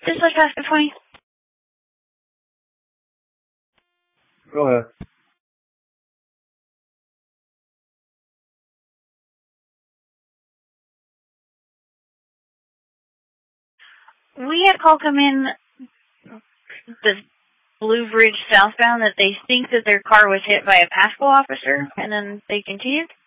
Dispatch Pasco 20. Go ahead. We had a call come in the Blue Bridge southbound that they think that their car was hit by a Pasco officer, and then they continued.